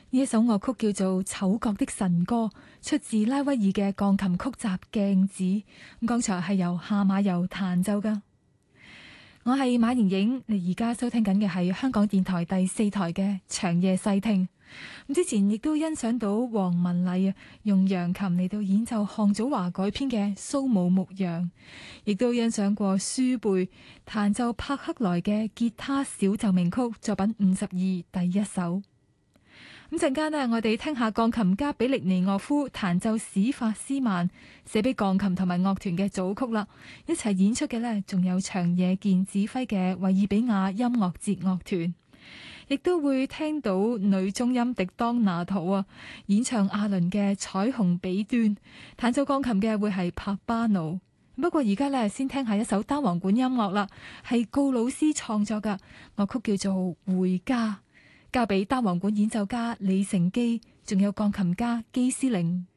呢一首樂曲叫做《丑角的神歌》，出自拉威爾嘅鋼琴曲集《鏡子》。咁剛才係由夏馬游彈奏噶。我係馬盈盈，你而家收聽緊嘅係香港電台第4台嘅長夜細聽。咁之前亦都欣賞到黃文麗用揚琴嚟到演奏項祖華改編嘅《蘇武牧羊》，亦都欣賞過舒貝彈奏帕克萊嘅吉他小奏鳴曲作品52第一首。咁陣間呢，我哋聽下鋼琴家比力尼諾夫彈奏史法斯曼寫俾鋼琴同埋樂團嘅組曲啦。一齊演出嘅呢，仲有長野健指揮嘅維爾比亞音樂節樂團，亦都會聽到女中音迪當拿圖演唱阿倫嘅彩虹彼端。彈奏鋼琴嘅會係帕巴奴。不過而家呢，先聽下一首單簧管音樂啦，係告魯斯創作嘅樂曲，叫做《回家》。交俾單簧管演奏家李成基，仲有鋼琴家基斯寧。